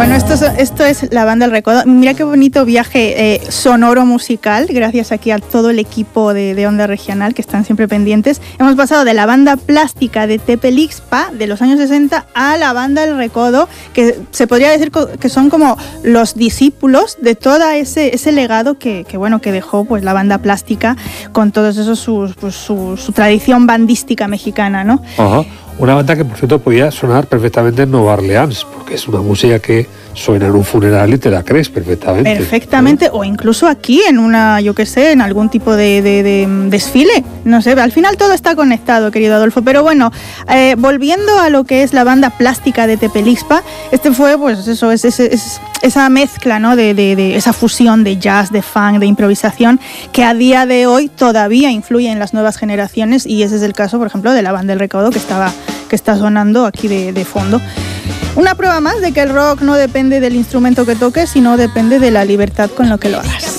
Bueno, esto es la banda El Recodo. Mira qué bonito viaje sonoro musical, gracias aquí a todo el equipo de Onda Regional que están siempre pendientes. Hemos pasado de la banda plástica de Tepelixpa de los años 60 a la banda El Recodo, que se podría decir que son como los discípulos de todo ese legado que dejó pues la banda plástica con todos esos su tradición bandística mexicana, ¿no? Ajá. Una banda que, por cierto, podía sonar perfectamente en Nueva Orleans, porque es una música que suena en un funeral y te la crees perfectamente. Perfectamente, ¿no? O incluso aquí en en algún tipo de desfile. No sé, al final todo está conectado, querido Adolfo. Pero bueno, volviendo a lo que es la banda plástica de Tepelixpa, fue, pues eso, es esa mezcla, ¿no? de esa fusión de jazz, de funk, de improvisación, que a día de hoy todavía influye en las nuevas generaciones, y ese es el caso, por ejemplo, de la banda El Recodo, que está sonando aquí de fondo. Una prueba más de que el rock no depende del instrumento que toques, sino depende de la libertad con lo que lo hagas.